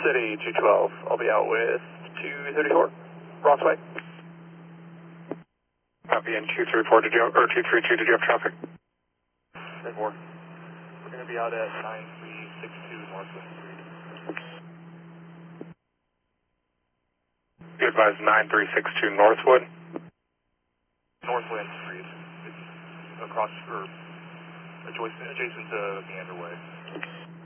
City 212, I'll be out with 234, Rossway. Copy, and 234, did you have, or 232, did you have traffic? 10-4. We're going to be out at 9362 Northwest Street. You advise 9362 Northwood? Northland Street. It's across, or adjacent to Meander Way.